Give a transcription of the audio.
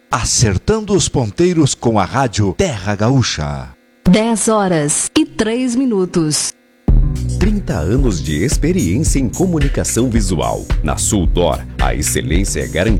Acertando os ponteiros com a rádio Terra Gaúcha. 10h03. 30 anos de experiência em comunicação visual. Na Sultor, a excelência é garantida.